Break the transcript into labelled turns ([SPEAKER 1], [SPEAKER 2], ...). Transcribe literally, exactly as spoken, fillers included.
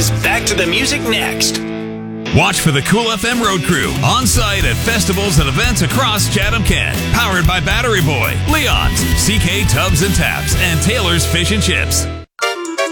[SPEAKER 1] He's back to the music next.
[SPEAKER 2] Watch for the Cool F M Road Crew on site at festivals and events across Chatham-Kent. Powered by Battery Boy, Leon's, C K Tubs and Taps, and Taylor's Fish and Chips.